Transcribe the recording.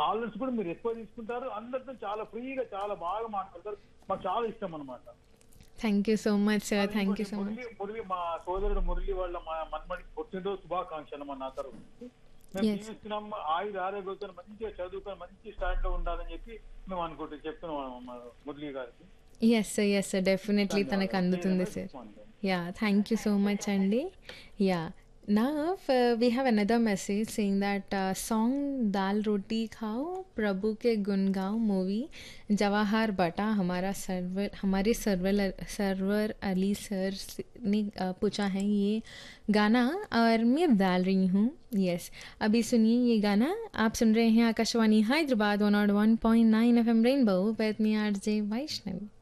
Callers కూడా మీరు ఎక్కువ తీసుకుంటారు, అందరితో చాలా ఫ్రీగా చాలా బాగా మాట్లాడతారు, మాకు చాలా ఇష్టం అనమాట. Thank you so much sir, thank you so much. Murali మా సోదరుడు మురళి వాళ్ళ మన్మడికి పుట్టినరోజు శుభాకాంక్షలు అమ్మా నా తరఫు నుంచి. మేము జీవిస్తున్నాం, ఆయుధ ఆరోగ్యంతో మంచిగా చదువుకొని మంచి స్టాండ్ లో ఉండాలని చెప్పి మేము చెప్తున్నాం మురళి గారికి. Yes sir, yes sir, definitely తనకు అందుతుంది sir. Yeah, thank you so much అండి. Yeah, now we have another message saying that song दाल रोटी खाओ प्रभु के गुण गाओ मूवी जवाहर बटा हमारे सरवर अली सर ने पूछा है ये गाना और मैं डाल रही हूँ. यस, अभी सुनिए ये गाना. आप सुन रहे हैं Akashvani Hyderabad 101.9 FM rainbow with me RJ Vaishnavi.